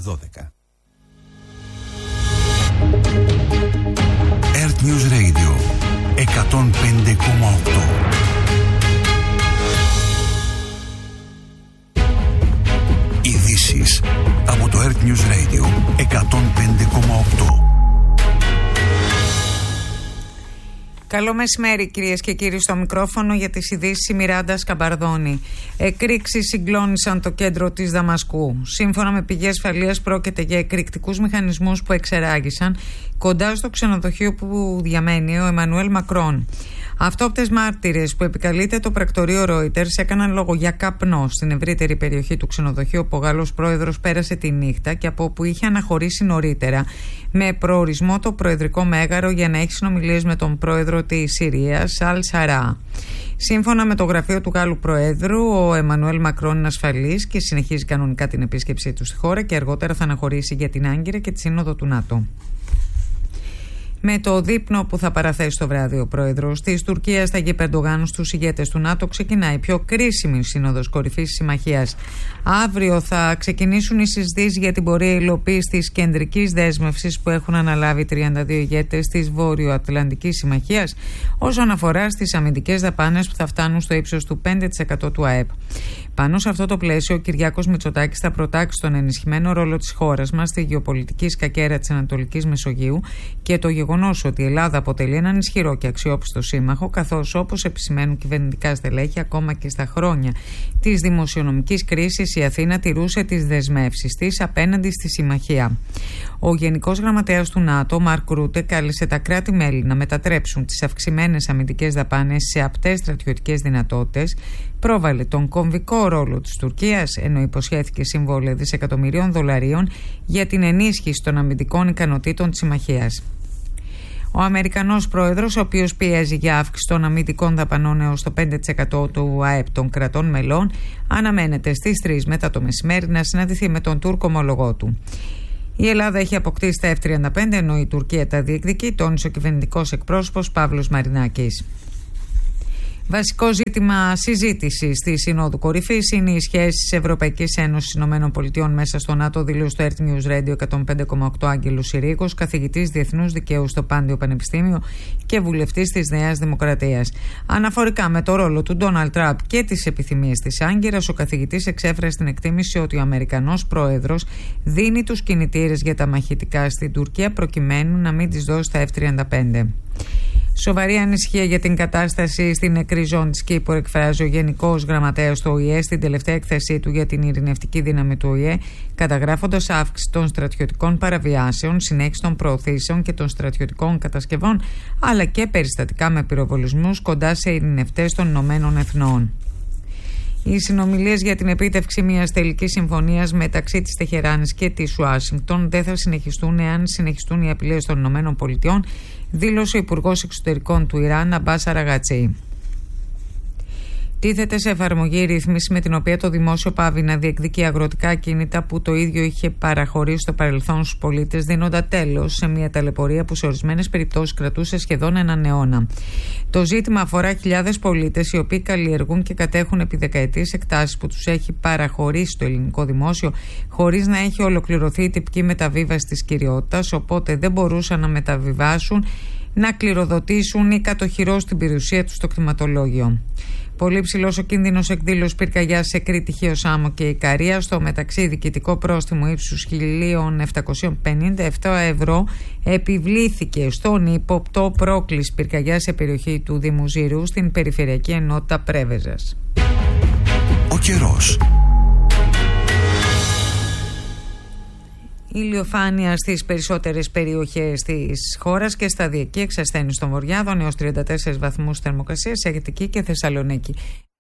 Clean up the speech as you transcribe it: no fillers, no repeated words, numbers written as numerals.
12. Earth News Radio 105,8. Ειδήσεις από το Earth News Radio 105,8. Καλό μεσημέρι, κυρίες και κύριοι, στο μικρόφωνο για τις ειδήσεις η Μιράντα Σκαμπαρδόνη. Εκρήξεις συγκλώνησαν το κέντρο της Δαμασκού. Σύμφωνα με πηγές ασφαλείας, πρόκειται για εκρηκτικούς μηχανισμούς που εξεράγησαν κοντά στο ξενοδοχείο που διαμένει ο Εμμανουέλ Μακρόν. Αυτόπτες μάρτυρες που επικαλείται το πρακτορείο Reuters έκαναν λόγο για καπνό στην ευρύτερη περιοχή του ξενοδοχείου όπου ο Γάλλος πρόεδρος πέρασε τη νύχτα και από όπου είχε αναχωρήσει νωρίτερα με προορισμό το προεδρικό μέγαρο για να έχει συνομιλίες με τον πρόεδρο της Συρίας, Αλ Σαρά. Σύμφωνα με το γραφείο του Γάλλου Προέδρου, ο Εμμανουέλ Μακρόν είναι ασφαλής και συνεχίζει κανονικά την επίσκεψή του στη χώρα και αργότερα θα αναχωρήσει για την Άγκυρα και τη Σύνοδο του ΝΑΤΟ. Με το δείπνο που θα παραθέσει το βράδυ ο πρόεδρος της Τουρκίας Ταγιπ Ερντογάν στους ηγέτες του ΝΑΤΟ ξεκινάει η πιο κρίσιμη σύνοδος κορυφής της συμμαχίας. Αύριο θα ξεκινήσουν οι συζητήσεις για την πορεία υλοποίησης της κεντρικής δέσμευσης που έχουν αναλάβει 32 ηγέτες της Βόρειο-Ατλαντικής Συμμαχίας όσον αφορά στις αμυντικές δαπάνες που θα φτάνουν στο ύψος του 5% του ΑΕΠ. Πάνω σε αυτό το πλαίσιο, ο Κυριάκος Μητσοτάκης θα προτάξει τον ενισχυμένο ρόλο της χώρας μας στη γεωπολιτική σκακέρα της Ανατολικής Μεσογείου και το γεγονός ότι η Ελλάδα αποτελεί έναν ισχυρό και αξιόπιστο σύμμαχο, καθώς όπως επισημαίνουν κυβερνητικά στελέχη, ακόμα και στα χρόνια της δημοσιονομικής κρίσης, η Αθήνα τηρούσε τις δεσμεύσεις της απέναντι στη συμμαχία. Ο Γενικός Γραμματέας του ΝΑΤΟ, Μαρκ Ρούτε, κάλεσε τα κράτη-μέλη να μετατρέψουν τις αυξημένες αμυντικές δαπάνες σε απτές στρατιωτικές δυνατότητες, πρόβαλε τον κομβικό ρόλο της Τουρκίας, ενώ υποσχέθηκε συμβόλαια δισεκατομμυρίων δολαρίων για την ενίσχυση των αμυντικών ικανοτήτων της συμμαχίας. Ο Αμερικανός πρόεδρος, ο οποίος πιέζει για αύξηση των αμυντικών δαπανών έως το 5% του ΑΕΠ των κρατών μελών, αναμένεται στις 3 μετά το μεσημέρι να συναντηθεί με τον Τούρκο ομολογό του. Η Ελλάδα έχει αποκτήσει τα F-35, ενώ η Τουρκία τα διεκδικεί, τόνισε ο κυβερνητικός εκπρόσωπος Παύλος Μαρινάκης. Βασικό ζήτημα συζήτησης στη Συνόδου Κορυφής είναι οι σχέσεις της Ευρωπαϊκής Ένωσης ΗΠΑ μέσα στο ΝΑΤΟ, δήλωσε το Earth News Radio 105,8 Άγγελος Συρίγος, καθηγητής Διεθνούς Δικαίου στο Πάντιο Πανεπιστήμιο και βουλευτής της Νέας Δημοκρατίας. Αναφορικά με το ρόλο του Ντόναλντ Τραμπ και τις επιθυμίες της Άγκυρας, ο καθηγητής εξέφρασε την εκτίμηση ότι ο Αμερικανός πρόεδρος δίνει τους κινητήρες για τα μαχητικά στην Τουρκία προκειμένου να μην της δώσει τα F-35. Σοβαρή ανησυχία για την κατάσταση στην νεκρή ζώνη της Κύπρου εκφράζει ο Γενικός Γραμματέας του ΟΗΕ στην τελευταία έκθεσή του για την ειρηνευτική δύναμη του ΟΗΕ, καταγράφοντας αύξηση των στρατιωτικών παραβιάσεων, συνέχιση των προωθήσεων και των στρατιωτικών κατασκευών, αλλά και περιστατικά με πυροβολισμούς κοντά σε ειρηνευτές των Ηνωμένων Εθνών. Οι συνομιλίες για την επίτευξη μιας τελικής συμφωνίας μεταξύ της Τεχεράνης και της Ουάσιγκτον δεν θα συνεχιστούν εάν συνεχιστούν οι απειλές των ΗΠΑ, δήλωσε ο Υπουργός Εξωτερικών του Ιράν, Αμπάς Αραγατσί. Τίθεται σε εφαρμογή η ρύθμιση με την οποία το δημόσιο πάβει να διεκδικεί αγροτικά ακίνητα που το ίδιο είχε παραχωρήσει στο παρελθόν στους πολίτες, δίνοντα τέλος σε μια ταλαιπωρία που σε ορισμένες περιπτώσεις κρατούσε σχεδόν έναν αιώνα. Το ζήτημα αφορά χιλιάδες πολίτες οι οποίοι καλλιεργούν και κατέχουν επί δεκαετίες εκτάσεις που τους έχει παραχωρήσει το ελληνικό δημόσιο χωρίς να έχει ολοκληρωθεί η τυπική μεταβίβαση της κυριότητας, οπότε δεν μπορούσαν να μεταβιβάσουν, να κληροδοτήσουν ή κατοχυρώσουν την περιουσία τους στο κτηματολόγιο. Πολύ ψηλός ο κίνδυνος εκδήλωσης πυρκαγιάς σε Κρήτη, Χίο Σάμο και Ικαρία. Στο μεταξύ, διοικητικό πρόστιμο ύψους 1.757 ευρώ επιβλήθηκε στον ύποπτο πρόκληση πυρκαγιάς σε περιοχή του Δήμου Ζήρου στην Περιφερειακή Ενότητα Πρέβεζας. Ο καιρός. Ηλιοφάνεια στις περισσότερες περιοχές της χώρας και σταδιακή εξασθένηση στον Βορειάδων έως 34 βαθμούς θερμοκρασίας σε Αττική και Θεσσαλονίκη.